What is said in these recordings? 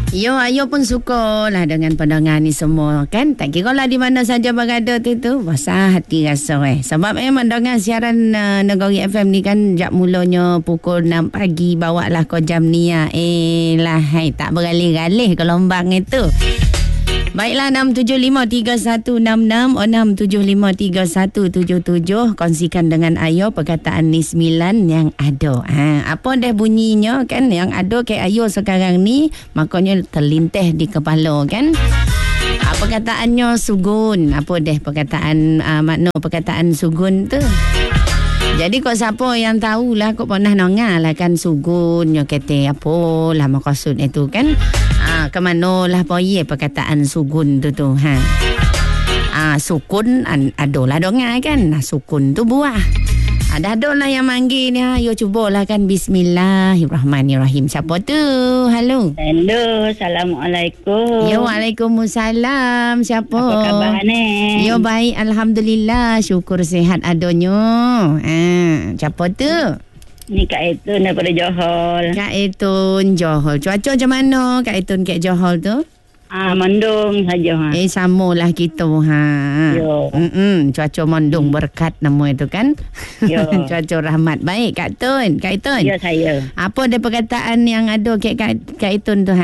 Yo, ayo pun suka lah dengan pandangan ni semua kan. Tak kira lah di mana saja berada tu basah hati rasa Sebab memang dengan siaran Negeri FM ni kan jak mulanya pukul 6 pagi bawa lah kau jam ni lah. Tak bergalih-galih gelombang itu. Baiklah, 6753166 6753177. Kongsikan dengan Ayo perkataan ni 9 yang ada. Apa dah bunyinya kan yang ada ke Ayo sekarang ni, makanya terlintih di kepala kan. Perkataannya sugun. Apa dah perkataan makna perkataan sugun tu? Jadi kau siapa yang tahulah, kau pernah dengar lah kan sugun, nyo kata apa lah maksud itu kan. Ke mana lah poye perkataan sugun tu sukun adolah dengar kan. Sukun tu buah. Ada lah yang manggil ni. Yo cubalah kan. Bismillahirrahmanirrahim. Siapa tu? Halo. Hello, Assalamualaikum. Yo, Waalaikumsalam. Siapa? Apa khabar ni? Yo, baik. Alhamdulillah. Syukur sihat adonyo. Siapa tu? Ni Kak Etun daripada Johor. Kak Etun, Johor. Cuaca macam mana Kak Etun kat Johor tu? Mendung saja. Samalah kita. Yo. Cuaca mendung berkat nama itu kan. Yo. Cuaca rahmat. Baik Kak Etun. Kak Etun. Ya, saya. Apa ada perkataan yang ada kat Kak Etun tu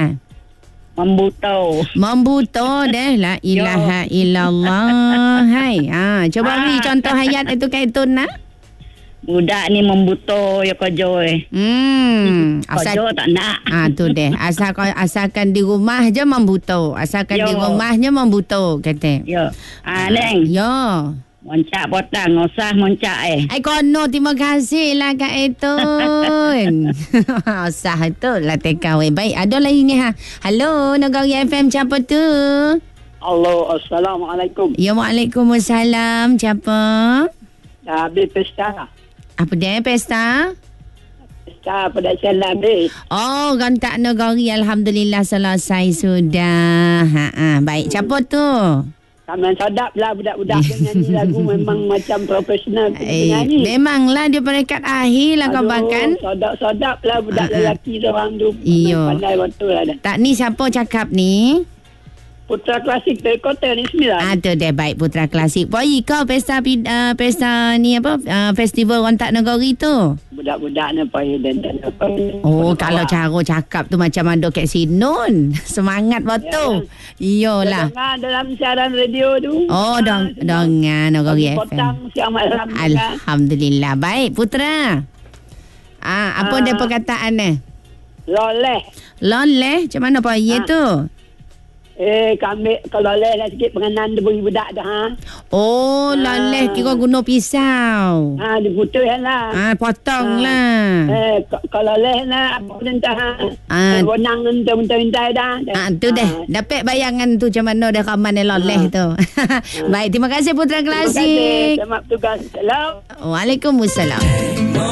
Membuto deh. La ilaha illallah. Hai. Coba beri contoh ayat itu Kak Etun Budak ni membuto ya kojo kojo tak nak. Tu deh. Asalkan di rumah je membuto. Asalkan di rumahnya membuto kata. Yo. Neng. Yo. Moncak potang, ngosah moncak kono terima kasih lah Kak Etun. Usah tu lah tekawai. Baik, ada lagi ni Halo, Negeri FM, siapa tu? Halo, Assalamualaikum. Ya, Waalaikumsalam. Siapa? Habis pesta. Apa dia pesta? Pesta pada salam habis. Oh, gantak negeri Alhamdulillah selesai sudah. Baik, siapa tu? Kaman sedap lah budak-budak nyanyi lagu memang macam profesional nyanyi. Memanglah dia peringkat akhir lah kau bahkan. Sedap lah budak lelaki seorang tu. Pandai betul lah dah. Tak ni siapa cakap ni? Putra Klasik dari Kota ni 9. Tu deh, baik Putra Klasik. Poi kau pesta ni apa? Festival Rontak Negeri tu. Budak-budak ni poi dan apa. Oh, kalau cara cakap tu macam ada kat Sinun. Semangat betul. Iyalah. Dengar dalam siaran radio tu. Oh, dengar Negeri FM. Petang siang malam. Alhamdulillah. Baik Putra. Apa dia perkataan ni? Loleh. Macam mana poi tu? Kami kalau leleh sikit pengenan dia beri budak dah. Oh, leleh kira guna pisau. Diputus lah. Potong lah. Kalau leleh lah apa perintah. Gonang minta dah. Tu deh. Dapat bayangan tu macam mana dah rakaman leleh tu. Baik, terima kasih Putra Klasik. Terima kasih. Selamat tugas. Salam. Waalaikumsalam.